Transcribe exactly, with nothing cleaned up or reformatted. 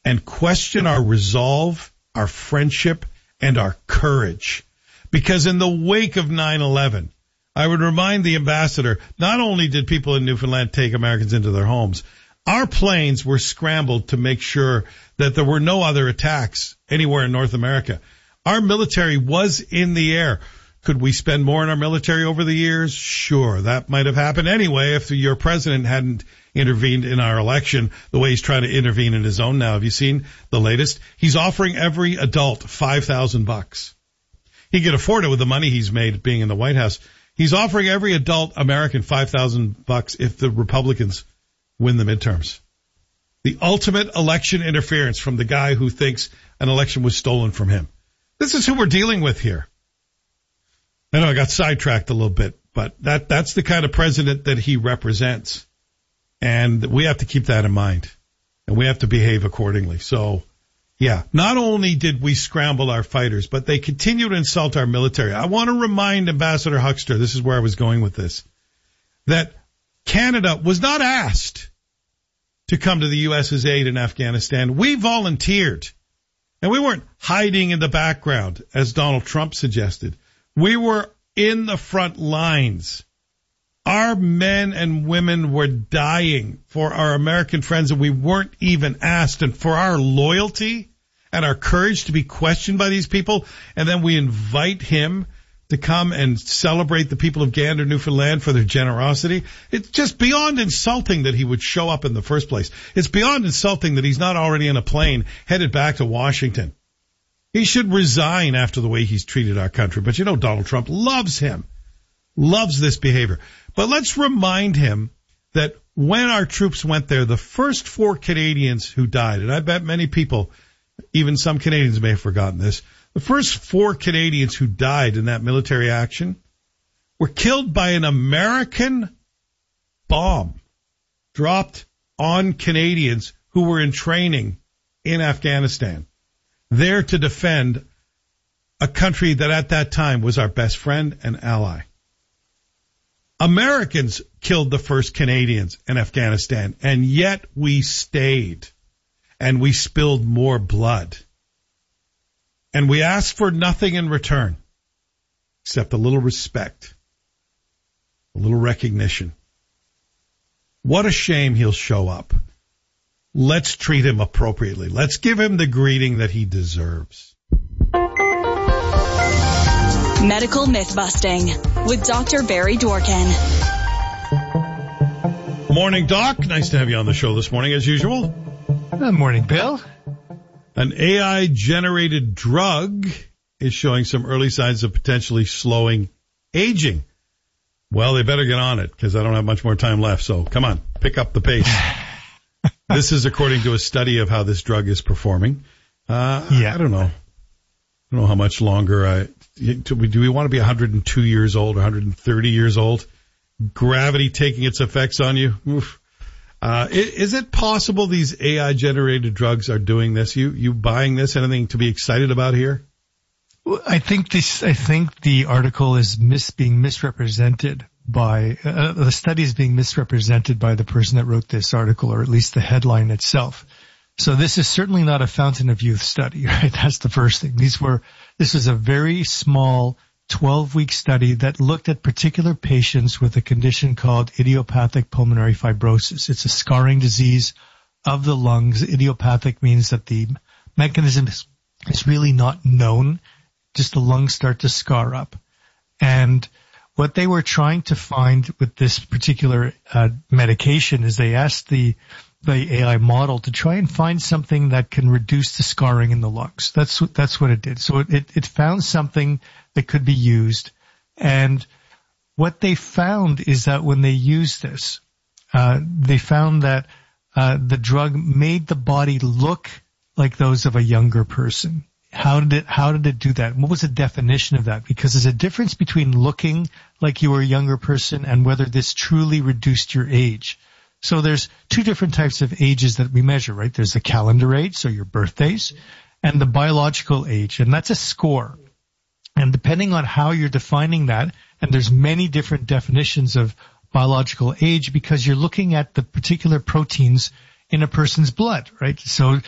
and question our resolve, our friendship, and our courage. Because in the wake of nine eleven, I would remind the ambassador, not only did people in Newfoundland take Americans into their homes, our planes were scrambled to make sure that there were no other attacks anywhere in North America. Our military was in the air. Could we spend more on our military over the years? Sure, that might have happened anyway if your president hadn't intervened in our election the way he's trying to intervene in his own now. Have you seen the latest? He's offering every adult five thousand bucks. He could afford it with the money he's made being in the White House. He's offering every adult American five thousand bucks if the Republicans win the midterms. The ultimate election interference from the guy who thinks an election was stolen from him. This is who we're dealing with here. I know I got sidetracked a little bit, but that that's the kind of president that he represents. And we have to keep that in mind. And we have to behave accordingly. So, yeah, not only did we scramble our fighters, but they continue to insult our military. I want to remind Ambassador Huckster, this is where I was going with this, that Canada was not asked to come to the U S's aid in Afghanistan. We volunteered. And we weren't hiding in the background, as Donald Trump suggested. We were in the front lines. Our men and women were dying for our American friends, and we weren't even asked. And for our loyalty and our courage to be questioned by these people, and then we invite him to come and celebrate the people of Gander, Newfoundland for their generosity. It's just beyond insulting that he would show up in the first place. It's beyond insulting that he's not already in a plane headed back to Washington. He should resign after the way he's treated our country. But you know, Donald Trump loves him, loves this behavior. But let's remind him that when our troops went there, the first four Canadians who died, and I bet many people, even some Canadians may have forgotten this, the first four Canadians who died in that military action were killed by an American bomb dropped on Canadians who were in training in Afghanistan, there to defend a country that at that time was our best friend and ally. Americans killed the first Canadians in Afghanistan, and yet we stayed, and we spilled more blood. And we asked for nothing in return, except a little respect, a little recognition. What a shame he'll show up. Let's treat him appropriately. Let's give him the greeting that he deserves. Medical Myth-Busting with Doctor Barry Dorkin. Morning, Doc. Nice to have you on the show this morning, as usual. Good morning, Bill. An A I-generated drug is showing some early signs of potentially slowing aging. Well, they better get on it because I don't have much more time left. So come on, pick up the pace. This is according to a study of how this drug is performing. Uh, yeah. I don't know. I don't know how much longer. I, do we want to be one hundred two years old or one hundred thirty years old? Gravity taking its effects on you? Oof. Uh, is it possible these A I-generated drugs are doing this? You you buying this? Anything to be excited about here? Well, I think this. I think the article is mis being misrepresented by uh, the study is being misrepresented by the person that wrote this article, or at least the headline itself. So this is certainly not a fountain of youth study, right? That's the first thing. These were. This is a very small twelve-week study that looked at particular patients with a condition called idiopathic pulmonary fibrosis. It's a scarring disease of the lungs. Idiopathic means that the mechanism is, is really not known. Just the lungs start to scar up. And what they were trying to find with this particular uh, medication is they asked the the A I model to try and find something that can reduce the scarring in the lungs. That's that's what it did. So it, it, it found something that could be used. And what they found is that when they used this, uh, they found that uh, the drug made the body look like those of a younger person. How did it, how did it do that? What was the definition of that? Because there's a difference between looking like you were a younger person and whether this truly reduced your age. So there's two different types of ages that we measure, right? There's the calendar age, so your birthdays, and the biological age, and that's a score. And depending on how you're defining that, and there's many different definitions of biological age because you're looking at the particular proteins in a person's blood, right? So